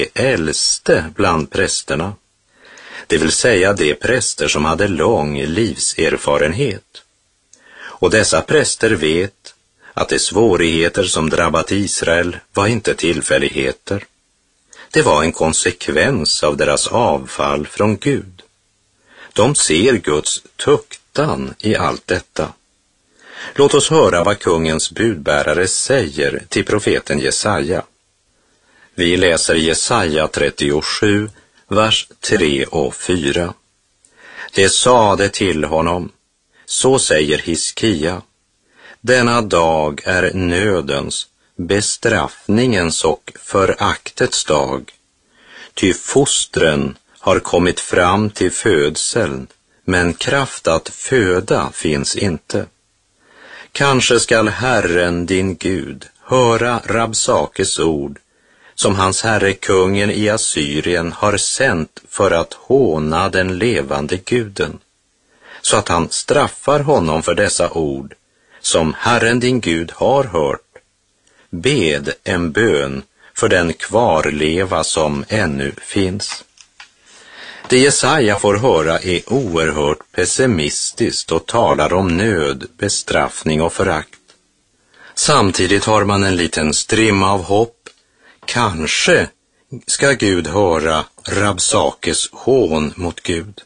de äldste bland prästerna, det vill säga de präster som hade lång livserfarenhet. Och dessa präster vet att de svårigheter som drabbat Israel var inte tillfälligheter. Det var en konsekvens av deras avfall från Gud. De ser Guds tuktan i allt detta. Låt oss höra vad kungens budbärare säger till profeten Jesaja. Vi läser Jesaja 37, vers 3 och 4. Det sade till honom, så säger Hiskia, denna dag är nödens, bestraffningens och föraktets dag. Ty fostren har kommit fram till födseln, men kraft att föda finns inte. Kanske skall Herren din Gud höra Rabsakes ord, som hans herre kungen i Assyrien har sänt för att håna den levande guden, så att han straffar honom för dessa ord, som Herren din Gud har hört. Bed en bön för den kvarleva som ännu finns. Det Jesaja får höra är oerhört pessimistiskt och talar om nöd, bestraffning och förakt. Samtidigt har man en liten strimma av hopp. Kanske ska Gud höra Rabsakes hån mot Gud.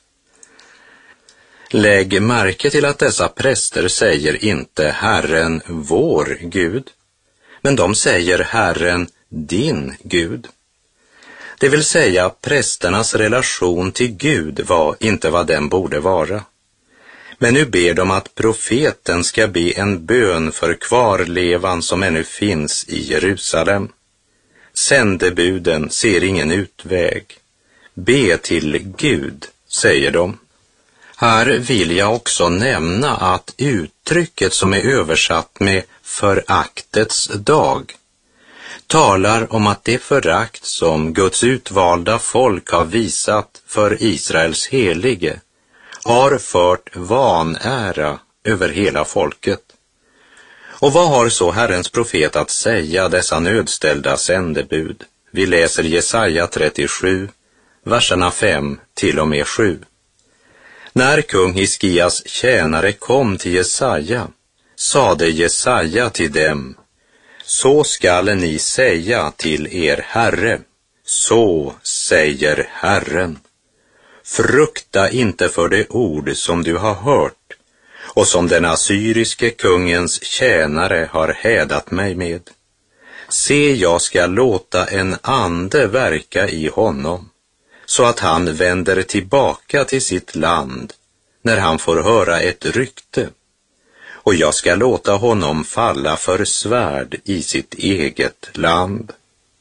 Lägg märke till att dessa präster säger inte Herren vår Gud, men de säger Herren din Gud. Det vill säga, prästernas relation till Gud var inte vad den borde vara. Men nu ber de att profeten ska be en bön för kvarlevan som ännu finns i Jerusalem. Sändebuden ser ingen utväg. Be till Gud, säger de. Här vill jag också nämna att uttrycket som är översatt med föraktets dag talar om att det förakt som Guds utvalda folk har visat för Israels helige har fört vanära över hela folket. Och vad har så Herrens profet att säga dessa nödställda sändebud? Vi läser Jesaja 37, verserna 5 till och med 7. När kung Hiskias tjänare kom till Jesaja, sade Jesaja till dem, så skall ni säga till er Herre, så säger Herren. Frukta inte för det ord som du har hört och som den assyriske kungens tjänare har hädat mig med. Se, jag ska låta en ande verka i honom, så att han vänder tillbaka till sitt land när han får höra ett rykte. Och jag ska låta honom falla för svärd i sitt eget land.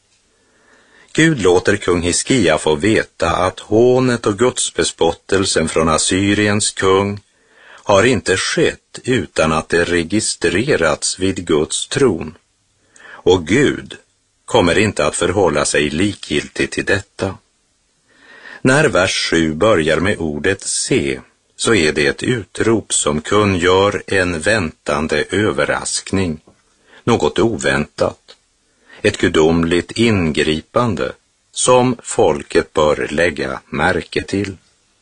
Gud låter kung Hiskia få veta att hånet och gudsbespottelsen från Assyriens kung har inte skett utan att det registrerats vid Guds tron. Och Gud kommer inte att förhålla sig likgiltig till detta. När vers 7 börjar med ordet se, så är det ett utrop som kungör en väntande överraskning, något oväntat, ett gudomligt ingripande som folket bör lägga märke till.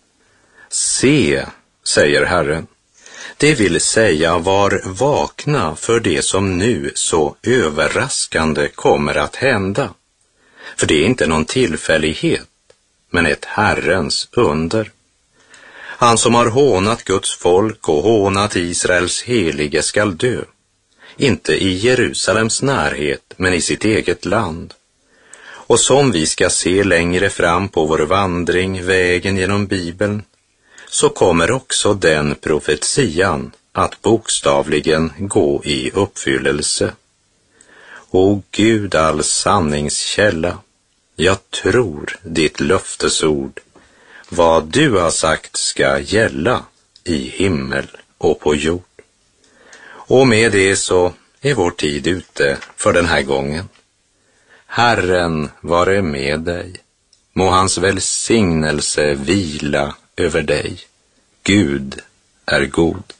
Se, säger Herren, det vill säga var vakna för det som nu så överraskande kommer att hända. För det är inte någon tillfällighet, men ett Herrens under. Han som har hånat Guds folk och hånat Israels helige skall dö. Inte i Jerusalems närhet, men i sitt eget land. Och som vi ska se längre fram på vår vandring, vägen genom Bibeln, så kommer också den profetian att bokstavligen gå i uppfyllelse. O Gud, all sanningskälla, jag tror ditt löftesord. Vad du har sagt ska gälla i himmel och på jord. Och med det så är vår tid ute för den här gången. Herren vare med dig. Må hans välsignelse vila över dig. Gud är god.